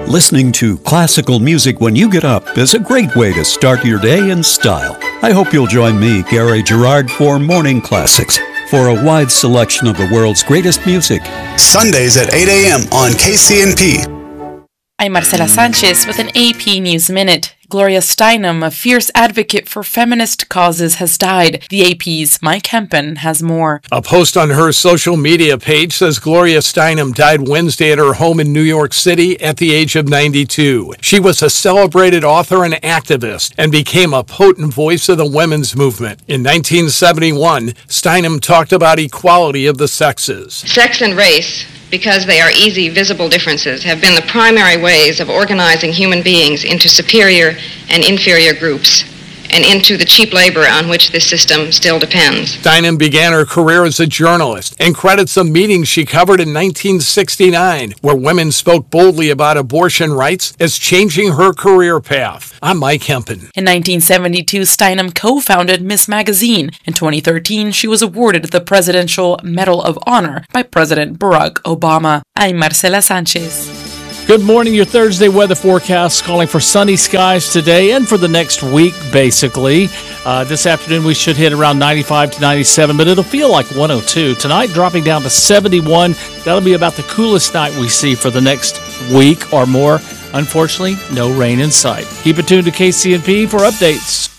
Listening to classical music when you get up is a great way to start your day in style. I hope you'll join me, Gary Gerard, for Morning Classics, for a wide selection of the world's greatest music. Sundays at 8 a.m. on KCNP. I'm Marcela Sanchez with an AP News Minute. Gloria Steinem, a fierce advocate for feminist causes, has died. The AP's Mike Hempen has more. A post on her social media page says Gloria Steinem died Wednesday at her home in New York City at the age of 92. She was a celebrated author and activist and became a potent voice of the women's movement. In 1971, Steinem talked about equality of the sexes. Sex and race, because they are easy, visible differences, have been the primary ways of organizing human beings into superior and inferior groups, and into the cheap labor on which this system still depends. Steinem began her career as a journalist and credits a meeting she covered in 1969, where women spoke boldly about abortion rights, as changing her career path. I'm Mike Hempen. In 1972, Steinem co-founded Miss Magazine. In 2013, she was awarded the Presidential Medal of Honor by President Barack Obama. I'm Marcela Sanchez. Good morning, your Thursday weather forecast calling for sunny skies today and for the next week, basically. This afternoon we should hit around 95 to 97, but it'll feel like 102. Tonight dropping down to 71. That'll be about the coolest night we see for the next week or more. Unfortunately, no rain in sight. Keep it tuned to KCNP for updates.